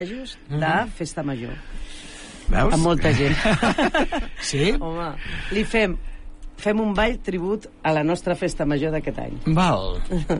de Festa Major. Veus? Amb molta gent. Sí? Home, li fem un ball tribut a la nostra Festa Major d'aquest any. Val.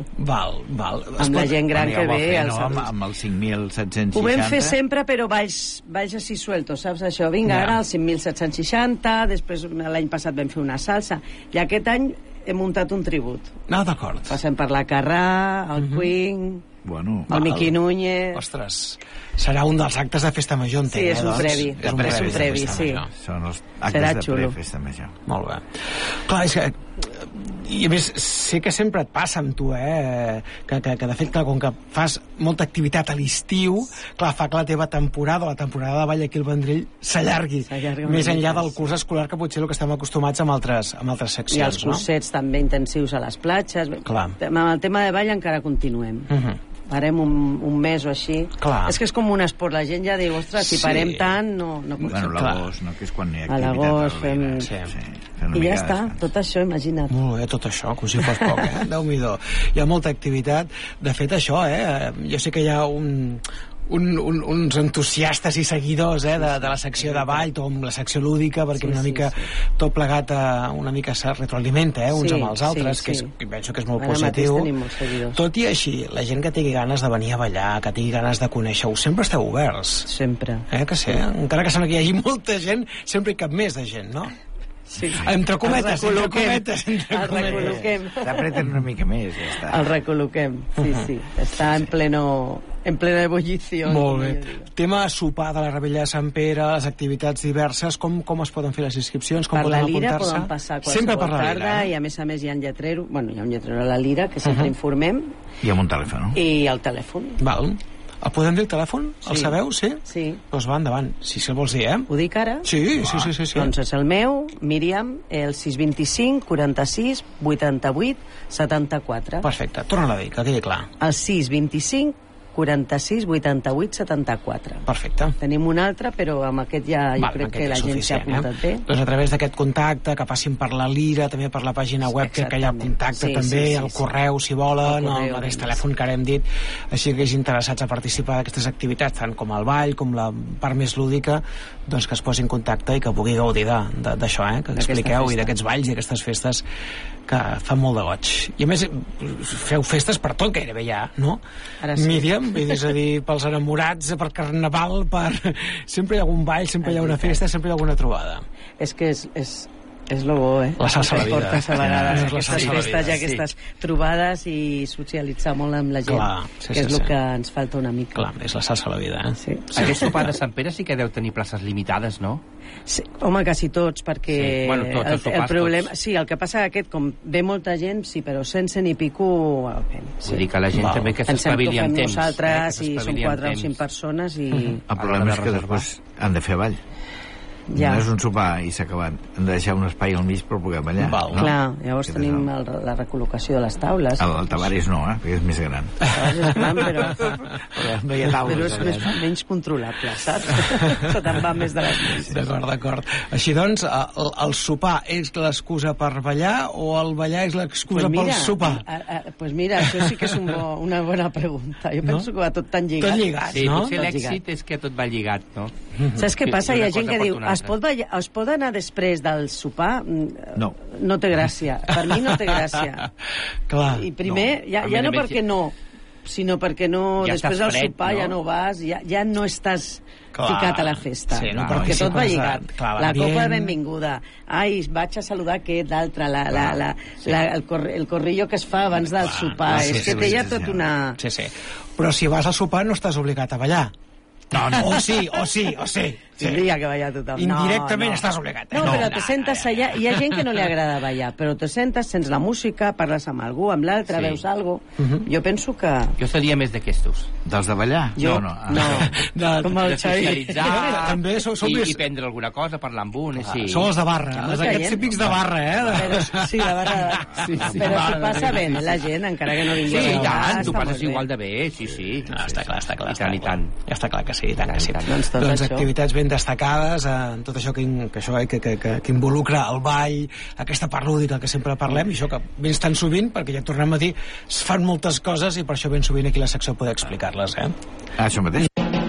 Amb la gent gran que ve. Amb els 5.760. Ho vam fer sempre, però balls així sueltos, saps això? Vinga, ara els 5.760, després l'any passat vam fer una salsa, i aquest any hem muntat un tribut. No, d'acord. Passem per la Carrà, el Queen, el Miqui Núñez... Ostres, serà un dels actes de Festa Major, entenc, sí, és un previ. És un previ, sí. Són els actes de Festa Major. Molt bé. Clar, és que... I a més, sé que sempre et passa amb tu, que de fet, com que fas molta activitat a l'estiu, clar, fa que la teva temporada, la temporada de ball aquí al Vendrell, s'allargui més enllà del curs escolar, que potser el que estem acostumats amb altres seccions. I els cursets també intensius a les platges. Clar. Amb el tema de ball encara continuem. Parem un mes o així. Clar. És que és com un esport. La gent ja diu, ostres, si parem tant, no pot ser. Bueno, l'agost, no? Que és quan hi ha activitat. A l'agost fem... I ja està, tot això, imagina't. Molt bé, tot això, com si fos poc, Déu-n'hi-do. Hi ha molta activitat. De fet, això, jo sé que hi ha uns entusiastes i seguidors de la secció de ball, tot amb la secció lúdica, perquè una mica tot plegat una mica se retroalimenta uns amb els altres, que penso que és molt positiu. Tot i així, la gent que tingui ganes de venir a ballar, que tingui ganes de conèixer-ho, sempre esteu oberts. Sempre. Que sí, encara que sembla que hi hagi molta gent, sempre hi cap més de gent, no? Sí. Entre cometes. El recol·loquem. T'apreten una mica més, ja està. El recol·loquem, sí. Està en plena ebullició. Molt bé. Tema sopar de la Rebella de Sant Pere, les activitats diverses, com es poden fer les inscripcions? Com per la Lira apuntar-se? poden passar qualsevol tarda, i a més hi ha un lletrero, hi ha un lletrero a la Lira, que sempre informem. I amb un telèfon. I el telèfon. Val. El podem dir el telèfon? El sabeu, sí? Sí. Doncs va, endavant, si se'l vols dir, Ho dic ara? Sí. Doncs és el meu, Míriam, el 625 46 88 74. Perfecte, torna-la a dir, que quedi clar. El 625 46 88 74. Perfecte. Tenim un altre, però amb aquest jo crec que la gent s'ha apuntat bé. Doncs a través d'aquest contacte, que passin per la Lira, també per la pàgina web, que hi ha contacte també, el correu, si volen, el mateix telèfon que ara hem dit, així que és interessats a participar d'aquestes activitats, tant com el ball, com la part més lúdica, doncs que es posi en contacte i que pugui gaudir d'això, que expliqueu, i d'aquests balls i aquestes festes que fan molt de goig. I a més, feu festes per tot gairebé ja, no? Míriam, és a dir, pels enamorats, per carnaval, sempre hi ha algun ball, sempre hi ha una festa, sempre hi ha alguna trobada. És que és lo bo, La salsa a la vida. Portes a vegades aquestes festes i aquestes trobades i socialitzar molt amb la gent, que és el que ens falta una mica. Clar, és la salsa a la vida, Sí. Aquest sopar de Sant Pere sí que deu tenir places limitades, no? Sí, home, quasi tots, perquè el problema... Sí, el que passa aquest, com ve molta gent, sí, però 100 i pico... Vull dir que la gent també que s'espavili amb temps. Pensem que ho fem nosaltres, i són 4 o 5 persones, i... El problema és que després han de fer ball. No és un sopar i s'ha acabat. Hem de deixar un espai al mig per poder ballar. Clar, llavors tenim la recol·locació de les taules. El Tavares no, perquè és més gran. És gran, però no hi ha taules. Però és menys controlable, saps? Se te'n va més de les mans. D'acord. Així doncs, el sopar és l'excusa per ballar o el ballar és l'excusa pel sopar? Doncs mira, això sí que és una bona pregunta. Jo penso que va tot tan lligat. Tot lligat, sí, no? Potser l'èxit és que tot va lligat, no? Saps què passa? Hi ha gent que diu, es pot anar després del sopar? No té gràcia. Per mi no té gràcia. Clar. I primer, ja no perquè no, sinó perquè no, després del sopar ja no vas, ja no estàs ficat a la festa, perquè tot va lligat. La copa de benvinguda, vaig a saludar aquest, l'altre, el corrillo que es fa abans del sopar, és que té ja tot una... Sí. Però si vas al sopar no estàs obligat a ballar. No. O sí. Tindria que ballar tothom. Indirectament estàs obligat. No, però te sentes allà... Hi ha gent que no li agrada ballar, però te sentes, sents la música, parles amb algú, amb l'altre, veus alguna cosa. Jo penso que... Jo seria més d'aquestos. Dels de ballar? Jo? No. Com el Xavi. També i prendre alguna cosa, parlar amb un, sí. Sou els de barra, aquests típics de barra, Sí, de barra. Però s'ho passa bé, la gent, encara que no vingui. Sí, i tant, t'ho passes igual de bé, sí. Està clar. I tant. Ja està clar que sí, i tant que sí. Doncs activitats ben destacades en tot això que involucra el ball, aquesta part lúdica que sempre parlem, i això que vens tan sovint, perquè ja tornem a dir, es fan moltes coses i per això ben sovint aquí a la secció poder explicar-les, Això mateix.